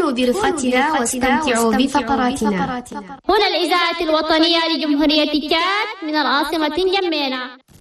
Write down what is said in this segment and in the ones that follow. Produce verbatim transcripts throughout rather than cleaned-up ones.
كونوا برفقتنا واستمتعوا بفقراتنا. هنا الإذاعة الوطنية لجمهورية تشاد من العاصمة نجمينا.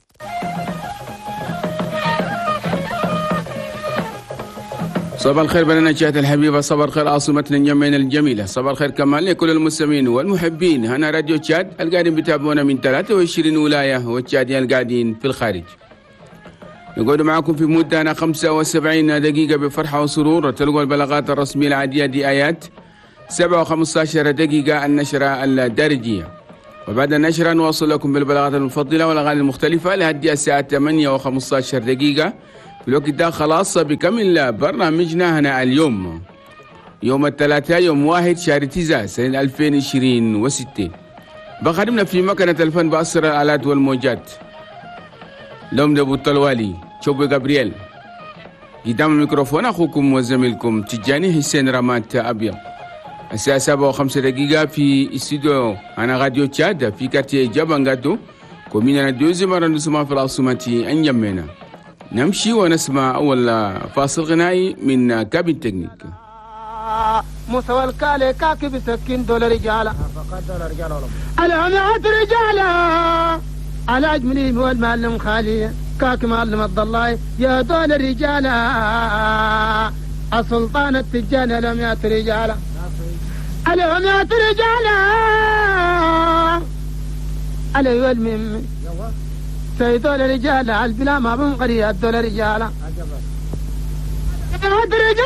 صباح الخير بلدنا تشاد الحبيبة، صباح الخير عاصمتنا نجمينا الجميلة، صباح الخير كمان لكل المستمعين والمحبين. هنا راديو تشاد القاعدين بيتابعونا من ثلاثة وعشرين ولاية والتشاديين القاعدين في الخارج. نقعد معكم في مدة خمسة وسبعين دقيقة بفرحة وسرور. تلقوا البلاغات الرسمية العادية دي آيات سبعة وخمسة عشر دقيقة النشرة الدارجية، وبعد النشرة نواصل لكم بالبلاغات المفضلة والأغاني المختلفة لهدي الساعة ثمانية وخمسة عشر دقيقة. في الوقت ده خلاص بكمل برنامجنا هنا اليوم يوم الثلاثاء يوم واحد شهر تسعة سنة ألفين وعشرين وستة. بخدمنا في مكنة الفن بأسر الآلات والموجات لوم دبو الطلوالي شوبي جابرييل. قدام الميكروفون أخوكم وزميلكم تجاني حسين رامات أبيض. الساعة سبعة وخمسة دقيقة في استوديو أنا راديو تشاد في كارتيه جابانغاتو كومينا دوزي مرة نسمع في العاصمة أنجمينا. نمشي ونسمع أول فاصل غنائي من كابين تكنيك. مستوى الكالي كاكي بسكين دولار رجالة العمات رجالة على أجملي هو المعلم خالي كاكي معلم الضلاي يا دولار رجالة السلطان التجان العمات رجالة العمات رجالة على يول ميمي سيد الرجال على البلا ما بنقري الدول رجاله.